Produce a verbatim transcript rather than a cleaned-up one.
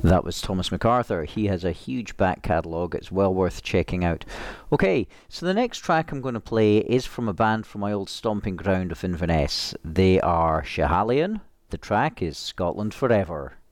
That was Thomas MacArthur. He has a huge back catalogue. It's well worth checking out. Okay, so the next track I'm going to play is from a band from my old stomping ground of Inverness. They are Schiehallion. The track is Scotland Forever.